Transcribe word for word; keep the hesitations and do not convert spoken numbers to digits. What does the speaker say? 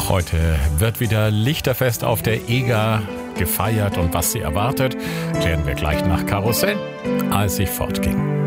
Auch heute wird wieder Lichterfest auf der Eger gefeiert und was sie erwartet, klären wir gleich nach Karussell, als ich fortging.